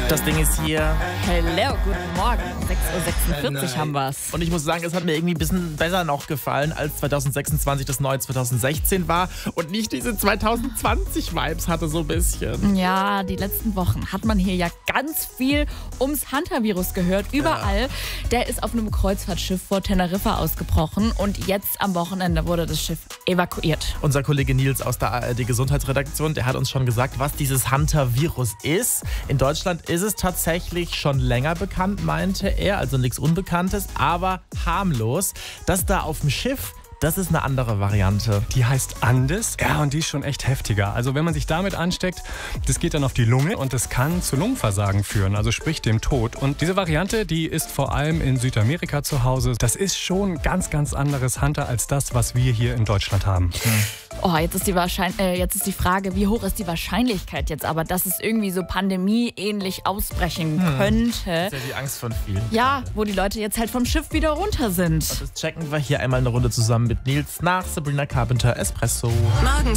Das Ding ist hier. Hallo, guten Morgen. 6.46 Uhr haben wir's. Und ich muss sagen, es hat mir irgendwie ein bisschen besser noch gefallen, als 2026 das neue 2016 war und nicht diese 2020-Vibes hatte so ein bisschen. Ja, die letzten Wochen hat man hier ja ganz viel ums Hunter-Virus gehört. Überall. Ja. Der ist auf einem Kreuzfahrtschiff vor Teneriffa ausgebrochen und jetzt am Wochenende wurde das Schiff evakuiert. Unser Kollege Nils aus der ARD-Gesundheitsredaktion, der hat uns schon gesagt, was dieses Hunter-Virus ist. In Deutschland ist es tatsächlich schon länger bekannt, meinte er, also nichts Unbekanntes, aber harmlos. Das da auf dem Schiff, das ist eine andere Variante. Die heißt Andes. Ja, und die ist schon echt heftiger. Also wenn man sich damit ansteckt, das geht dann auf die Lunge und das kann zu Lungenversagen führen, also sprich dem Tod. Und diese Variante, die ist vor allem in Südamerika zu Hause. Das ist schon ganz, ganz anderes Hunter als das, was wir hier in Deutschland haben. Oh, jetzt ist die Frage, wie hoch ist die Wahrscheinlichkeit jetzt aber, dass es irgendwie so pandemieähnlich ausbrechen könnte? Das ist ja die Angst von vielen. Ja, wo die Leute jetzt halt vom Schiff wieder runter sind. Und das checken wir hier einmal eine Runde zusammen mit Nils nach Sabrina Carpenter Espresso. Morgens